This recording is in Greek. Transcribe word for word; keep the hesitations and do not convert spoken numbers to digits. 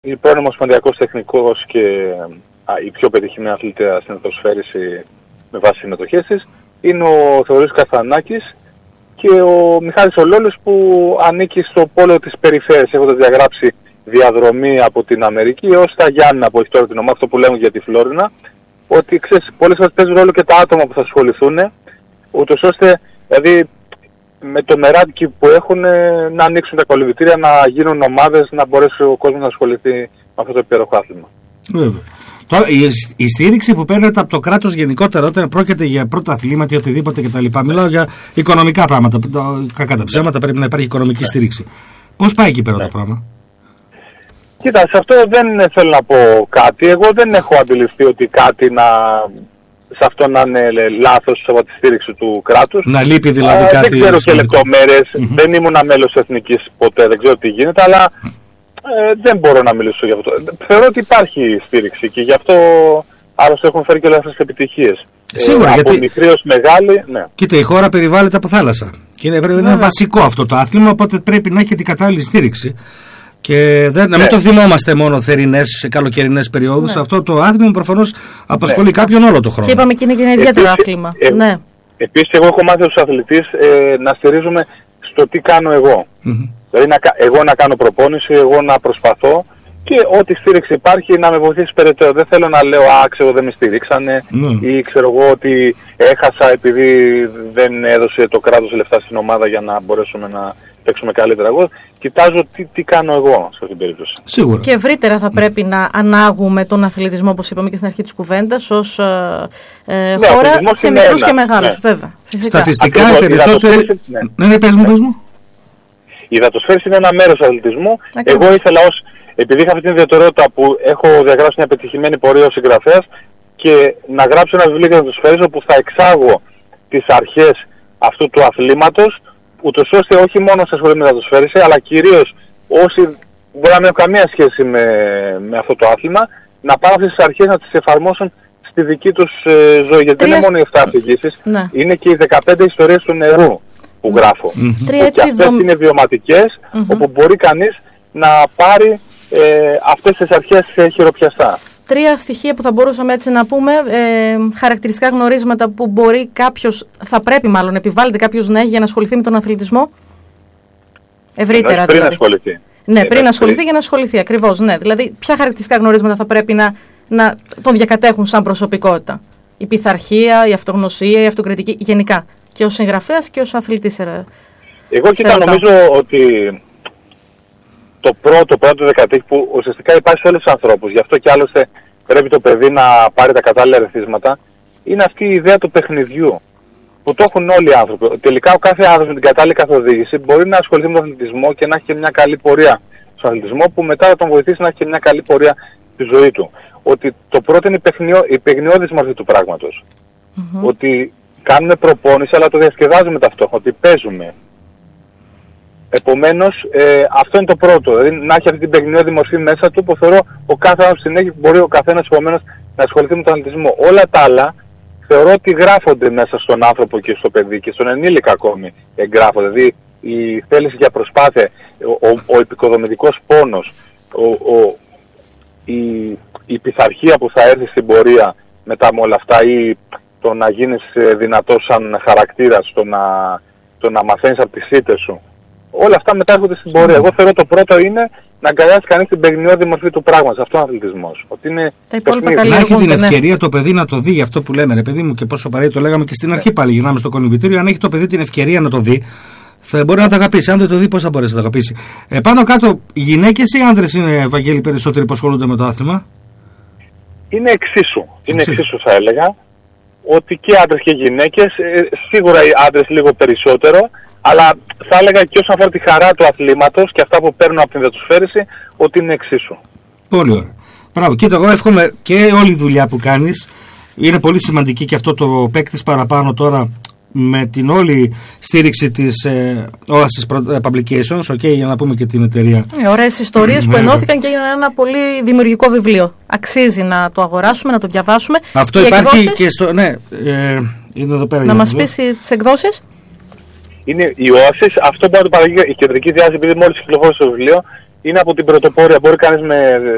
πρώην ομοσπονδιακός τεχνικός και α, η πιο πετυχημένη αθλήτρια στην ατοσφαίριση με βάση συμμετοχές της είναι ο Θεοδωρής Καστανάκης και ο Μιχάλης Ολόλης που ανήκει στο πόλο της περιφέρειας, έχοντας διαγράψει διαδρομή από την Αμερική έως τα Γιάννηνα που έχει τώρα την ομάδα, αυτό που λέμε για τη Φλόρινα, ότι ξέρεις, πολλές φορές παίζουν ρόλο και τα άτομα που θα ασχοληθούν, ούτως ώστε δηλαδή με το μεράκι που έχουν να ανοίξουν τα κολυμπητήρια, να γίνουν ομάδες, να μπορέσει ο κόσμος να ασχοληθεί με αυτό το υπέροχο άθλημα. Βέβαια. Τώρα, η, η στήριξη που παίρνετε από το κράτος γενικότερα, όταν πρόκειται για πρώτα αθλήματα ή οτιδήποτε κτλ. Μιλάω για οικονομικά πράγματα. Κακά τα ψέματα, πρέπει να υπάρχει οικονομική στήριξη. Πώς πάει εκεί πέρα ναι. το πράγμα? Κοίτα, σε αυτό δεν θέλω να πω κάτι. Εγώ δεν έχω αντιληφθεί ότι κάτι να... σε αυτό να είναι λάθος από τη στήριξη του κράτους. Να λείπει δηλαδή κάτι. Δεν ξέρω και λεπτομέρειες. Mm-hmm. Δεν ήμουν μέλος εθνικής ποτέ, δεν ξέρω τι γίνεται, αλλά ε, δεν μπορώ να μιλήσω για αυτό. Θεωρώ ότι υπάρχει στήριξη και γι' αυτό άλλωστε έχουν φέρει και όλες αυτές τις επιτυχίες. Σίγουρα, ε, γιατί... Από μικρή ως μεγάλη, ναι. Κοίτα, η χώρα περιβάλλεται από θάλασσα. Και είναι, πρέπει, είναι βασικό αυτό το άθλημα, οπότε πρέπει να έχει την κατάλληλη στήριξη. Και δεν, ναι. να μην το θυμόμαστε μόνο θερινές, καλοκαιρινές περιόδους. Ναι. Αυτό το άθλημα προφανώς απασχολεί ναι. κάποιον όλο το χρόνο. Και είπαμε και είναι και ένα ιδιαίτερο άθλημα. Ε, ναι. Επίσης, εγώ έχω μάθει ως αθλητής ε, να στηρίζομαι στο τι κάνω εγώ. Mm-hmm. Δηλαδή, να, εγώ να κάνω προπόνηση, εγώ να προσπαθώ και ό,τι στήριξη υπάρχει να με βοηθήσει περαιτέρω. Δεν θέλω να λέω, α, ξέρω, δεν με στηρίξανε mm. ή ξέρω εγώ ότι έχασα επειδή δεν έδωσε το κράτος λεφτά στην ομάδα για να μπορέσουμε να παίξουμε καλύτερα. Εγώ κοιτάζω τι, τι κάνω εγώ σε αυτήν την περίπτωση. Σίγουρα. Και ευρύτερα θα πρέπει να ανάγουμε τον αθλητισμό, όπως είπαμε και στην αρχή της κουβέντας, ως ε, ε, ναι, χώρα σε μικρούς και μεγάλους, ναι. βέβαια. Φυσικά. Στατιστικά περισσότεροι... Ναι, ναι, ναι, πες μου, πες μου. Η υδατοσφαίριση είναι ένα μέρος του αθλητισμού. Ακριβώς. Εγώ ήθελα ως, επειδή είχα αυτή την ιδιαιτερότητα που έχω διαγράψει μια πετυχημένη πορεία ως συγγραφέας και να γράψω ένα βιβλίο για υδατοσφαίριση όπου θα εξάγω τις αρχές αυτού του αθλήματος, ούτως ώστε όχι μόνο σε ασχολεί με υδατοσφαίριση, αλλά κυρίως όσοι μπορεί να μην έχουν καμία σχέση με, με αυτό το άθλημα, να πάρουν αυτές τις αρχές να τις εφαρμόσουν στη δική τους ε, ζωή. Γιατί δεν είναι μόνο οι εφτά αφηγήσεις, ναι. είναι και οι δεκαπέντε ιστορίες του νερού που γράφω. Mm-hmm. Και αυτές δομ... είναι βιωματικές, mm-hmm. όπου μπορεί κανείς να πάρει ε, αυτές τις αρχές χειροπιαστά. Τρία στοιχεία που θα μπορούσαμε έτσι να πούμε, ε, χαρακτηριστικά γνωρίσματα που μπορεί κάποιος, θα πρέπει μάλλον, επιβάλλεται κάποιος να έχει για να ασχοληθεί με τον αθλητισμό. Ευρύτερα πριν δηλαδή. ασχοληθεί. Ναι, πριν ασχοληθεί για να ασχοληθεί, ακριβώς. Ναι. Δηλαδή, ποια χαρακτηριστικά γνωρίσματα θα πρέπει να, να τον διακατέχουν σαν προσωπικότητα? Η πειθαρχία, η αυτογνωσία, η αυτοκριτική, γενικά. Και ως συγγραφέας και ως αθλητής. Εγώ κοιτά, νομίζω ότι το πρώτο, πρώτο δεκατέχει που ουσιαστικά υπάρχει σε όλους τους ανθρώπους, γι' αυτό και άλλωστε πρέπει το παιδί να πάρει τα κατάλληλα ερεθίσματα, είναι αυτή η ιδέα του παιχνιδιού, που το έχουν όλοι οι άνθρωποι. Τελικά ο κάθε άνθρωπος με την κατάλληλη καθοδήγηση μπορεί να ασχοληθεί με τον αθλητισμό και να έχει και μια καλή πορεία στον αθλητισμό, που μετά θα τον βοηθήσει να έχει και μια καλή πορεία στη ζωή του. Ότι το πρώτο είναι η παιγνιώδης μορφή του πράγματος. Mm-hmm. Ότι κάνουμε προπόνηση αλλά το διασκεδάζουμε ταυτόχρονα, ότι παίζουμε. Επομένως, ε, αυτό είναι το πρώτο. Δηλαδή να έχει αυτή την παιγνιώδη μορφή μέσα του που θεωρώ ο κάθε άνθρωπος την έχει, μπορεί ο καθένας επομένως να ασχοληθεί με τον αθλητισμό. Όλα τα άλλα θεωρώ ότι γράφονται μέσα στον άνθρωπο και στο παιδί και στον ενήλικα ακόμη εγγράφονται. Δηλαδή η θέληση για προσπάθεια, ο, ο, ο επικοδομητικός πόνος, ο, ο, η, η πειθαρχία που θα έρθει στην πορεία μετά με όλα αυτά ή το να γίνεις δυνατός σαν χαρακτήρας, το να, το να μαθαίνεις από τις ήττες σου. Όλα αυτά μετά έρχονται στην πορεία. Εγώ θεωρώ το πρώτο είναι να αγκαλιάσει κανείς την παιγνιώδη μορφή του πράγματος. Αυτό είναι ο αθλητισμός. Ότι είναι να έχει την ευκαιρία το παιδί να το δει για αυτό που λέμε, ρε παιδί μου, και πόσο παρέα το λέγαμε και στην αρχή πάλι. Γυρνάμε στο κολυμβητήριο. Αν έχει το παιδί την ευκαιρία να το δει, θα μπορεί να το αγαπήσει. Αν δεν το δει, πώς θα μπορέσει να το αγαπήσει? Ε, πάνω κάτω, γυναίκες ή άντρες είναι, Ευαγγέλη, περισσότεροι που ασχολούνται με το άθλημα? Είναι εξίσου. Είναι εξίσου, θα έλεγα. Ότι και άντρες και γυναίκες, ε, σίγουρα οι άντρες λίγο περισσότερο. Αλλά θα έλεγα και όσον αφορά τη χαρά του αθλήματος και αυτά που παίρνουν από την υδατοσφαίριση, ότι είναι εξίσου. Πολύ ωραία. Μπράβο. Κοίτα, εγώ εύχομαι και όλη η δουλειά που κάνεις. Είναι πολύ σημαντική και αυτό το παίκτης παραπάνω τώρα με την όλη στήριξη της ε, Oasis Publications, okay, για να πούμε και την εταιρεία. Ε, ωραίες ιστορίες που ενώθηκαν και είναι ένα πολύ δημιουργικό βιβλίο. Αξίζει να το αγοράσουμε, να το διαβάσουμε. Αυτό οι υπάρχει εκδόσεις, και στο... Ναι, ε, είναι εδώ πέρα. Να μας πεις τις εκδόσεις. Είναι η Oasis, αυτό μπορεί να το παραγγείλει η κεντρική διάσταση, επειδή μόλις κυκλοφόρησε το βιβλίο, είναι από την πρωτοπόρια. Μπορεί κανείς με